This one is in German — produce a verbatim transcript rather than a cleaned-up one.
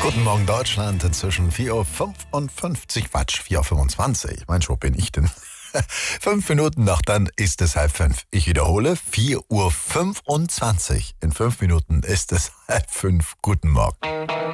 Guten Morgen Deutschland, inzwischen vier Uhr fünfundfünfzig, Quatsch, vier Uhr fünfundzwanzig. Ich meine, wo bin ich denn? Fünf Minuten noch, dann ist es halb fünf. Ich wiederhole, vier Uhr fünfundzwanzig. In fünf Minuten ist es halb fünf. Guten Morgen.